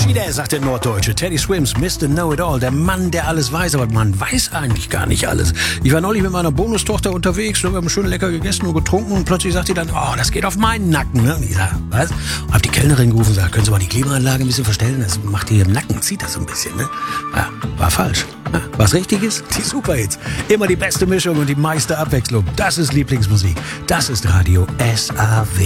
Shida, sagt der Norddeutsche. Teddy Swims, Mr. Know-It-All, der Mann, der alles weiß, aber man weiß eigentlich gar nicht alles. Ich war neulich mit meiner Bonustochter unterwegs, wir haben schön lecker gegessen und getrunken und plötzlich sagt sie dann, oh, das geht auf meinen Nacken. Ne? Und ich sag, was? Und hab die Kellnerin gerufen und gesagt, können Sie mal die Klimaanlage ein bisschen verstellen? Das macht die im Nacken, zieht das so ein bisschen. Ne? Ja, war falsch. Ja, was richtig ist, die Superhits. Immer die beste Mischung und die meiste Abwechslung. Das ist Lieblingsmusik. Das ist Radio SAW.